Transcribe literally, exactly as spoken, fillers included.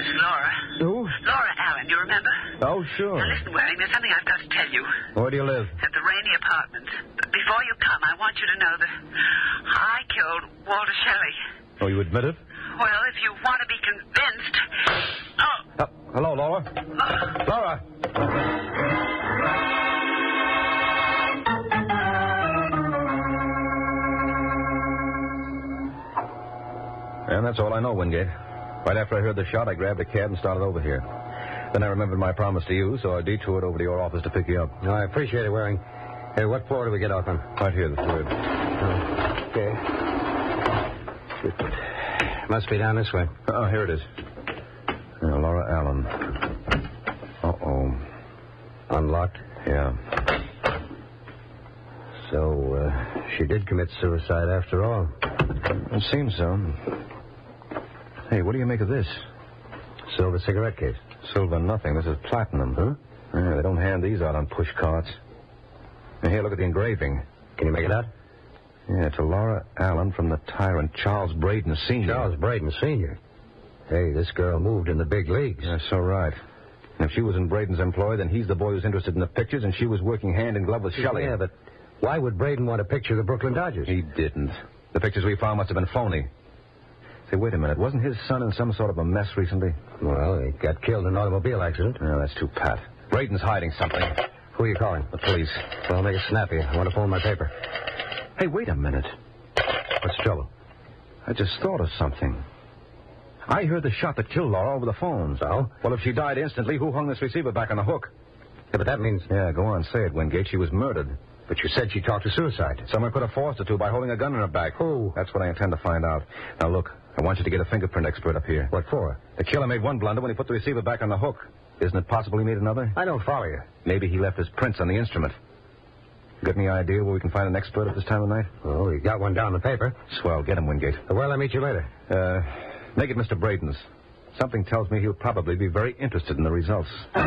is Laura. Who? Laura Allen, you remember? Oh, sure. Now, listen, Waring, there's something I've got to tell you. Where do you live? At the Rainey Apartments. But before you come, I want you to know that I killed Walter Shelley. Oh, you admit it? Well, if you want to be convinced... Oh. Uh, hello, Laura. Uh, Laura! And that's all I know, Wingate. Right after I heard the shot, I grabbed a cab and started over here. Then I remembered my promise to you, so I detoured over to your office to pick you up. No, I appreciate it, Waring. Hey, what floor do we get off on? Right here, the third. Okay. Must be down this way. Oh, here it is. Uh, Laura Allen. Uh-oh. Unlocked? Yeah. So, uh, she did commit suicide after all. It seems so. Hey, what do you make of this? Silver cigarette case. Silver nothing. This is platinum. Huh? Yeah, they don't hand these out on push carts. And here, look at the engraving. Can you make it out? Yeah, it's a Laura Allen from the tyrant Charles Braden Senior Charles Braden Senior Hey, this girl moved in the big leagues. That's so right. And if she was in Braden's employ, then he's the boy who's interested in the pictures, and she was working hand in glove with Shelley. Yeah, but why would Braden want a picture of the Brooklyn Dodgers? He didn't. The pictures we found must have been phony. Say, wait a minute. Wasn't his son in some sort of a mess recently? Well, he got killed in an automobile accident. No, that's too pat. Braden's hiding something. Who are you calling? The police. Well, I'll make it snappy. I want to phone my paper. Hey, wait a minute. What's the trouble? I just thought of something. I heard the shot that killed Laura over the phone. So? Well, if she died instantly, who hung this receiver back on the hook? Yeah, but that means... Yeah, go on. Say it, Wingate. She was murdered. But you said she talked to suicide. Someone could have forced her to by holding a gun in her back. Who? That's what I intend to find out. Now, look, I want you to get a fingerprint expert up here. What for? The killer made one blunder when he put the receiver back on the hook. Isn't it possible he made another? I don't follow you. Maybe he left his prints on the instrument. Got any idea where we can find an expert at this time of night? Well, we got one down the paper. Swell. Get him, Wingate. Well, I'll meet you later. Uh, make it Mister Braden's. Something tells me he'll probably be very interested in the results.